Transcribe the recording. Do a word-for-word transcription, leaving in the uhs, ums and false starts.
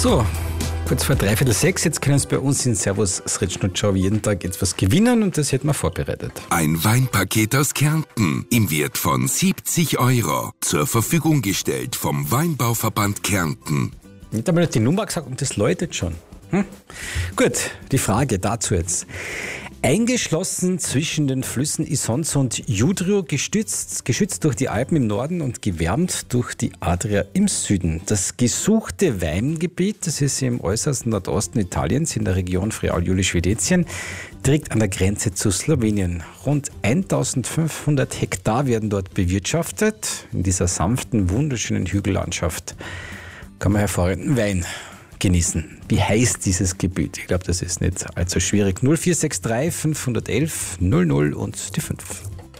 So, kurz vor dreiviertel sechs, jetzt können Sie bei uns in Servus Sretschnutschau jeden Tag etwas gewinnen und das hätten wir vorbereitet. Ein Weinpaket aus Kärnten im Wert von siebzig Euro. Zur Verfügung gestellt vom Weinbauverband Kärnten. Nicht einmal die Nummer gesagt und das läutet schon. Hm? Gut, die Frage dazu jetzt. Eingeschlossen zwischen den Flüssen Isonzo und Judrio, gestützt, geschützt durch die Alpen im Norden und gewärmt durch die Adria im Süden. Das gesuchte Weingebiet, das ist im äußersten Nordosten Italiens in der Region Friaul-Julisch-Venetien, direkt an der Grenze zu Slowenien. Rund eintausendfünfhundert Hektar werden dort bewirtschaftet. In dieser sanften, wunderschönen Hügellandschaft kann man hervorragenden Wein genießen. Wie heißt dieses Gebiet? Ich glaube, das ist nicht allzu schwierig. null vier sechs drei fünf eins eins null null und die fünf.